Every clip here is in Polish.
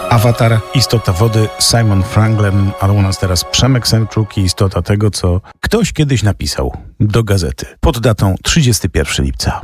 Awatar, istota wody, Simon Franklin, ale u nas teraz Przemek Semczuk i istota tego, co ktoś kiedyś napisał do gazety pod datą 31 lipca.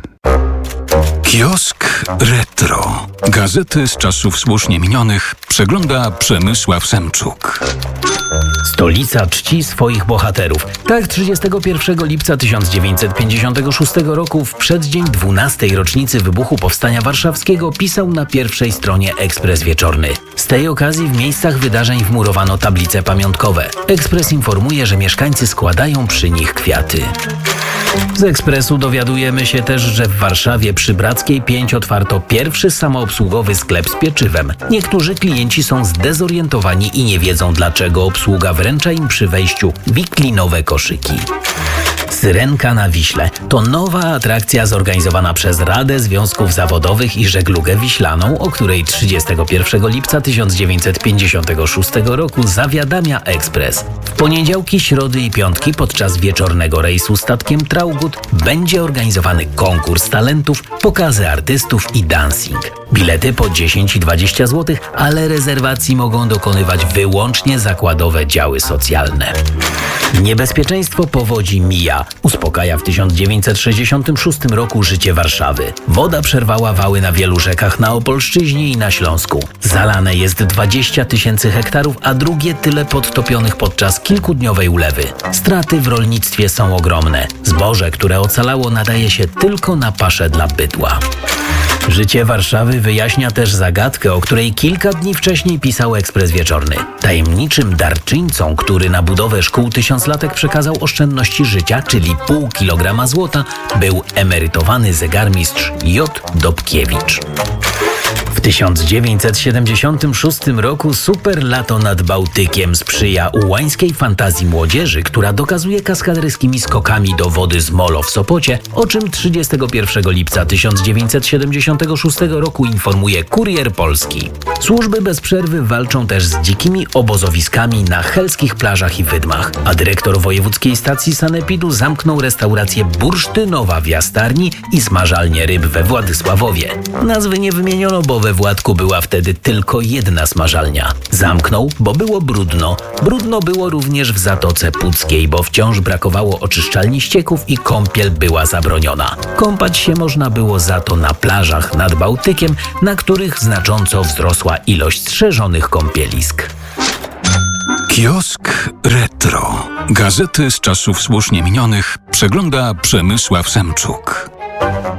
Kiosk Retro. Gazety z czasów słusznie minionych przegląda Przemysław Semczuk. Stolica czci swoich bohaterów. Tak 31 lipca 1956 roku, w przeddzień 12. rocznicy wybuchu Powstania Warszawskiego, pisał na pierwszej stronie Ekspres Wieczorny. Z tej okazji w miejscach wydarzeń wmurowano tablice pamiątkowe. Ekspres informuje, że mieszkańcy składają przy nich kwiaty. Z Ekspresu dowiadujemy się też, że w Warszawie przy Brackiej 5 otwarto pierwszy samoobsługowy sklep z pieczywem. Niektórzy klienci są zdezorientowani i nie wiedzą, dlaczego obsługa wręcza im przy wejściu wiklinowe koszyki. Syrenka na Wiśle to nowa atrakcja zorganizowana przez Radę Związków Zawodowych i Żeglugę Wiślaną, o której 31 lipca 1956 roku zawiadamia Ekspres. W poniedziałki, środy i piątki podczas wieczornego rejsu statkiem Traugut będzie organizowany konkurs talentów, pokazy artystów i dancing. Bilety po 10 i 20 zł, ale rezerwacji mogą dokonywać wyłącznie zakładowe działy socjalne. Niebezpieczeństwo powodzi mija. Uspokaja w 1966 roku życie Warszawy. Woda przerwała wały na wielu rzekach na Opolszczyźnie i na Śląsku. Zalane jest 20 000 hektarów, a drugie tyle podtopionych podczas kilkudniowej ulewy. Straty w rolnictwie są ogromne. Zboże, które ocalało, nadaje się tylko na paszę dla bydła. Życie Warszawy wyjaśnia też zagadkę, o której kilka dni wcześniej pisał Ekspres Wieczorny. Tajemniczym darczyńcą, który na budowę szkół tysiąclatek przekazał oszczędności życia, czyli pół kilograma złota, był emerytowany zegarmistrz J. Dobkiewicz. W 1976 roku super lato nad Bałtykiem sprzyja ułańskiej fantazji młodzieży, która dokazuje kaskaderskimi skokami do wody z Molo w Sopocie, o czym 31 lipca 1976 roku informuje Kurier Polski. Służby bez przerwy walczą też z dzikimi obozowiskami na helskich plażach i wydmach, a dyrektor wojewódzkiej stacji sanepidu zamknął restaurację Bursztynowa w Jastarni i smażalnię ryb we Władysławowie. Nazwy nie wymieniono, bo we Władku była wtedy tylko jedna smażalnia. Zamknął, bo było brudno. Brudno było również w Zatoce Puckiej, bo wciąż brakowało oczyszczalni ścieków i kąpiel była zabroniona. Kąpać się można było za to na plażach nad Bałtykiem, na których znacząco wzrosła ilość strzeżonych kąpielisk. Kiosk Retro. Gazety z czasów słusznie minionych przegląda Przemysław Semczuk.